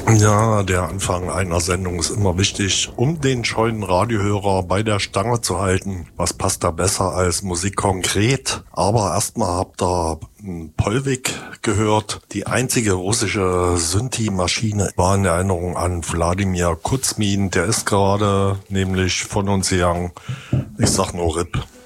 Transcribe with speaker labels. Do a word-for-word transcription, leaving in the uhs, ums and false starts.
Speaker 1: Ja, der Anfang einer Sendung ist immer wichtig, um den scheuen Radiohörer bei der Stange zu halten. Was passt da besser als Musik konkret? Aber erstmal habt ihr Polvik gehört. Die einzige russische Synthi-Maschine war in Erinnerung an Wladimir Kuzmin. Der ist gerade nämlich von uns gegangen. Ich sag nur R I P.